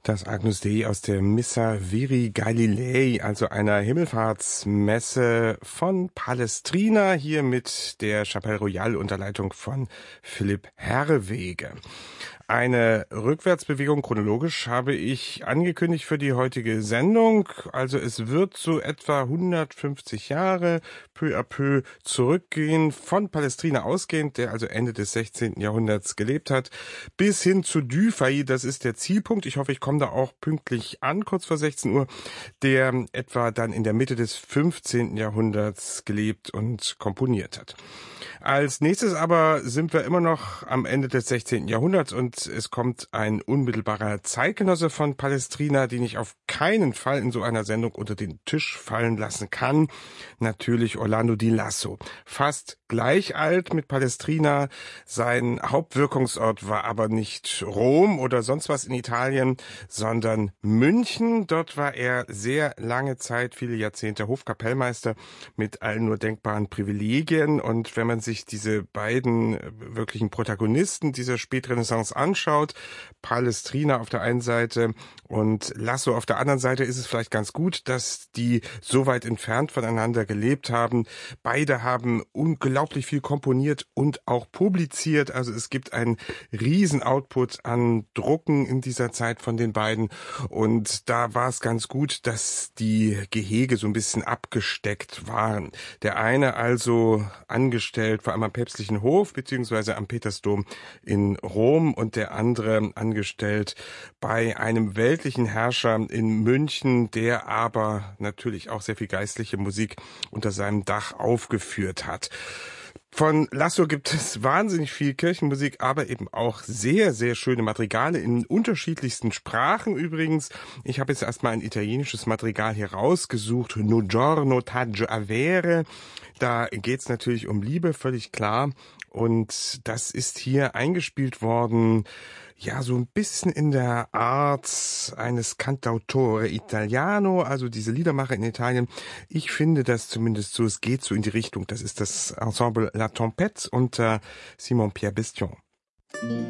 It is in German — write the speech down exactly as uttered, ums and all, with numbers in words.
Das Agnus Dei aus der Missa Viri Galilei, also einer Himmelfahrtsmesse von Palestrina, hier mit der Chapelle Royale unter Leitung von Philipp Herreweghe. Eine Rückwärtsbewegung chronologisch habe ich angekündigt für die heutige Sendung. Also es wird so etwa hundertfünfzig Jahre peu à peu zurückgehen, von Palestrina ausgehend, der also Ende des sechzehnten Jahrhunderts gelebt hat, bis hin zu Dufay, das ist der Zielpunkt. Ich hoffe, ich komme da auch pünktlich an, kurz vor sechzehn Uhr, der etwa dann in der Mitte des fünfzehnten Jahrhunderts gelebt und komponiert hat. Als nächstes aber sind wir immer noch am Ende des sechzehnten Jahrhunderts und es kommt ein unmittelbarer Zeitgenosse von Palestrina, den ich auf keinen Fall in so einer Sendung unter den Tisch fallen lassen kann. Natürlich Orlando di Lasso. Fast gleich alt mit Palestrina. Sein Hauptwirkungsort war aber nicht Rom oder sonst was in Italien, sondern München. Dort war er sehr lange Zeit, viele Jahrzehnte Hofkapellmeister mit allen nur denkbaren Privilegien. Und wenn man sich diese beiden wirklichen Protagonisten dieser Spätrenaissance anschaut, Palestrina auf der einen Seite und Lasso auf der anderen Seite, ist es vielleicht ganz gut, dass die so weit entfernt voneinander gelebt haben. Beide haben unglaublich viel komponiert und auch publiziert. Also es gibt einen riesen Output an Drucken in dieser Zeit von den beiden. Und da war es ganz gut, dass die Gehege so ein bisschen abgesteckt waren. Der eine also angestellt vor allem am päpstlichen Hof beziehungsweise am Petersdom in Rom und der andere angestellt bei einem weltlichen Herrscher in München, der aber natürlich auch sehr viel geistliche Musik unter seinem Dach aufgeführt hat. Von Lasso gibt es wahnsinnig viel Kirchenmusik, aber eben auch sehr, sehr schöne Madrigale in unterschiedlichsten Sprachen übrigens. Ich habe jetzt erstmal ein italienisches Madrigal hier rausgesucht, No giorno t'aggio avere. Da geht's natürlich um Liebe, völlig klar. Und das ist hier eingespielt worden, ja, so ein bisschen in der Art eines Cantautore Italiano, also diese Liedermacher in Italien. Ich finde das zumindest so, es geht so in die Richtung. Das ist das Ensemble La Tempête unter Simon Pierre Bestion.